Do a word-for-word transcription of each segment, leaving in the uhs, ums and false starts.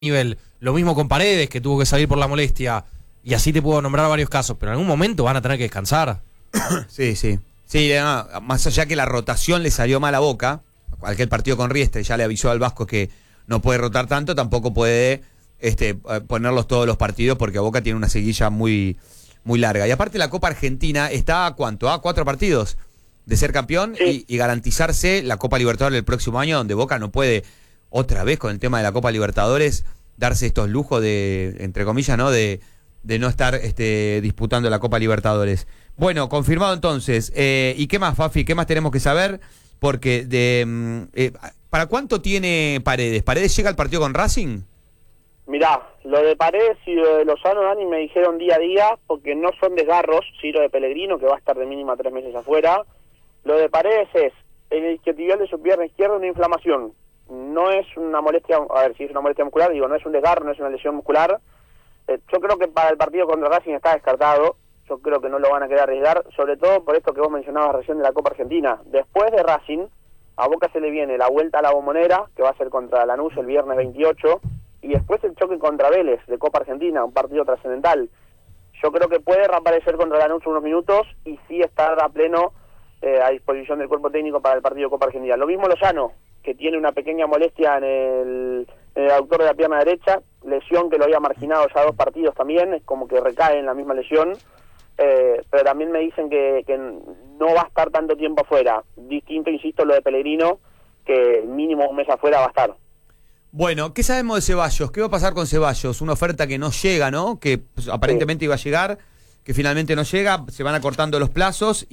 nivel. Lo mismo con Paredes, que tuvo que salir por la molestia. Y así te puedo nombrar varios casos, pero en algún momento van a tener que descansar. Sí, sí. Sí, no, más allá que la rotación le salió mal a Boca, aquel partido con Riestre ya le avisó al Vasco que no puede rotar tanto, tampoco puede este, ponerlos todos los partidos porque Boca tiene una seguilla muy, muy larga. Y aparte la Copa Argentina está a ¿cuánto? A cuatro partidos de ser campeón sí. y, y garantizarse la Copa Libertadores el próximo año, donde Boca no puede otra vez con el tema de la Copa Libertadores darse estos lujos de, entre comillas, ¿no? De, de no estar este, disputando la Copa Libertadores. Bueno, confirmado entonces. Eh, ¿Y qué más, Fafi? ¿Qué más tenemos que saber? Porque, de eh, ¿para cuánto tiene Paredes? ¿Paredes llega al partido con Racing? Mirá, lo de Paredes y lo de Lozano, Dani, me dijeron día a día, porque no son desgarros, sí lo de Pellegrino, que va a estar de mínima tres meses afuera. Lo de Paredes es, en el isquiotibial de su pierna izquierda, una inflamación. No es una molestia, a ver si es una molestia muscular, digo, no es un desgarro, no es una lesión muscular. Eh, yo creo que para el partido contra Racing está descartado. Yo creo que no lo van a querer arriesgar, sobre todo por esto que vos mencionabas recién de la Copa Argentina. Después de Racing, a Boca se le viene la vuelta a la Bombonera, que va a ser contra Lanús el viernes veintiocho, y después el choque contra Vélez de Copa Argentina, un partido trascendental. Yo creo que puede reaparecer contra Lanús unos minutos y sí estar a pleno eh, a disposición del cuerpo técnico para el partido de Copa Argentina. Lo mismo Lozano, que tiene una pequeña molestia en el, en el aductor de la pierna derecha, lesión que lo había marginado ya dos partidos también, es como que recae en la misma lesión. Eh, pero también me dicen que, que no va a estar tanto tiempo afuera. Distinto, insisto, lo de Pellegrino, que mínimo un mes afuera va a estar. Bueno, ¿qué sabemos de Ceballos? ¿Qué va a pasar con Ceballos? Una oferta que no llega, ¿no? Que pues, aparentemente sí. iba a llegar, que finalmente no llega, se van acortando los plazos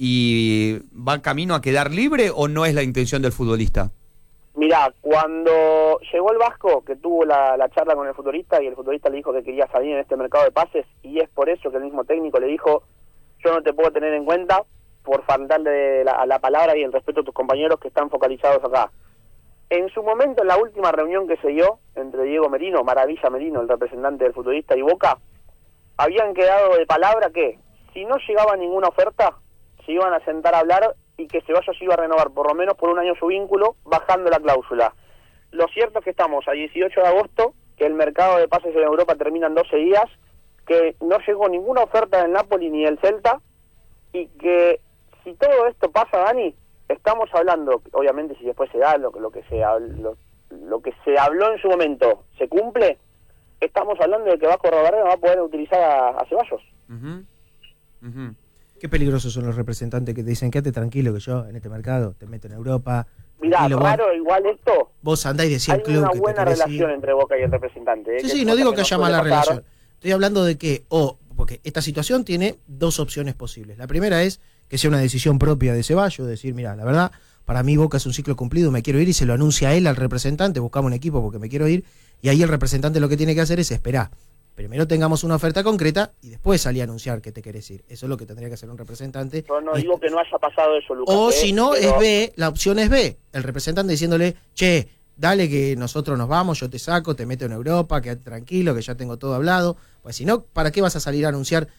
y va camino a quedar libre, ¿o no es la intención del futbolista? Mirá, cuando llegó el Vasco, que tuvo la, la charla con el futbolista, y el futbolista le dijo que quería salir en este mercado de pases, y es por eso que el mismo técnico le dijo: yo no te puedo tener en cuenta por faltarle la, a la palabra y el respeto a tus compañeros que están focalizados acá. En su momento, en la última reunión que se dio entre Diego Merino, Maravilla Merino, el representante del futbolista, y Boca, habían quedado de palabra que si no llegaba ninguna oferta, se iban a sentar a hablar y que Ceballos iba a renovar por lo menos por un año su vínculo, bajando la cláusula. Lo cierto es que estamos a dieciocho de agosto, que el mercado de pases en Europa termina en doce días, que no llegó ninguna oferta del Napoli ni del Celta, y que si todo esto pasa, Dani, estamos hablando, obviamente si después se da lo, lo que se lo, lo que se habló en su momento se cumple, estamos hablando de que Vasco Robarrena va a poder utilizar a, a Ceballos. Uh-huh. Uh-huh. Qué peligrosos son los representantes que te dicen: quédate tranquilo que yo en este mercado te meto en Europa. Mirá, raro vos, igual esto. Vos andá y decís al club hay que una buena te relación ir. entre Boca y el representante. ¿eh? Sí, que sí, no digo que, que haya no mala pasar. relación. Estoy hablando de que, o, oh, porque esta situación tiene dos opciones posibles. La primera es que sea una decisión propia de Ceballos, decir: mira, la verdad, para mí Boca es un ciclo cumplido, me quiero ir, y se lo anuncia a él, al representante, buscamos un equipo porque me quiero ir, y ahí el representante lo que tiene que hacer es esperar. Primero tengamos una oferta concreta y después salí a anunciar que te querés ir. Eso es lo que tendría que hacer un representante. Yo no es, digo que no haya pasado eso, Lucas. O ¿eh? si no, pero... es B, la opción es B. El representante diciéndole: che, dale que nosotros nos vamos, yo te saco, te meto en Europa, quédate tranquilo, que ya tengo todo hablado. Pues si no, ¿para qué vas a salir a anunciar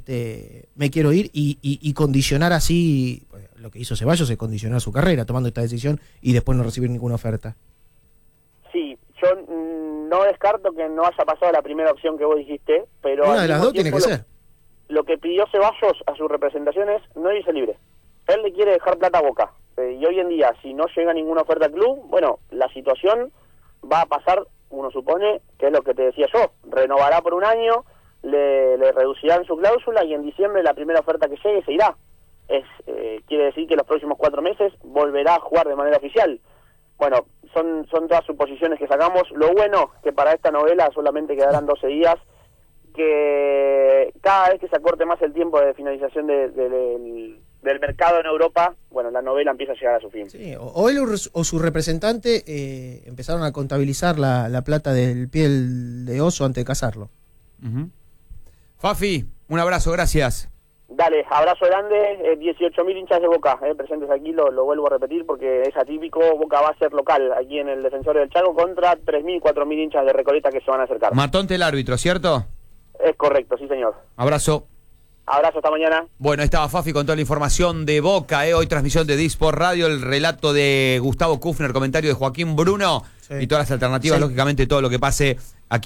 este me quiero ir y, y, y condicionar así? Pues, lo que hizo Ceballos es condicionar su carrera, tomando esta decisión y después no recibir ninguna oferta. Sí, yo mmm, no descarto que no haya pasado la primera opción que vos dijiste, pero... Una de las dos tiene que lo, ser. Lo que pidió Ceballos a sus representaciones no irse libre. Él le quiere dejar plata a Boca. Eh, y hoy en día, si no llega ninguna oferta al club, bueno, la situación va a pasar, uno supone, que es lo que te decía yo, renovará por un año, le, le reducirán su cláusula y en diciembre la primera oferta que llegue se irá. Es, eh, quiere decir que los próximos cuatro meses volverá a jugar de manera oficial. Bueno, son son todas suposiciones que sacamos. Lo bueno que para esta novela solamente quedarán doce días, que cada vez que se acorte más el tiempo de finalización de, de, de, del mercado en Europa, bueno, la novela empieza a llegar a su fin. Sí, o, o él o su representante eh, empezaron a contabilizar la, la plata del piel de oso antes de casarlo. Uh-huh. Fafi, un abrazo, gracias. Dale, abrazo grande, eh, dieciocho mil hinchas de Boca eh, presentes aquí, lo, lo vuelvo a repetir porque es atípico. Boca va a ser local aquí en el Defensor del Chaco contra tres mil, cuatro mil hinchas de Recoleta que se van a acercar. Matonte el árbitro, ¿cierto? Es correcto, sí señor. Abrazo. Abrazo, hasta mañana. Bueno, ahí estaba Fafi con toda la información de Boca, eh. Hoy transmisión de Disport Radio, el relato de Gustavo Kufner, comentario de Joaquín Bruno, sí. Y todas las alternativas, sí. Lógicamente todo lo que pase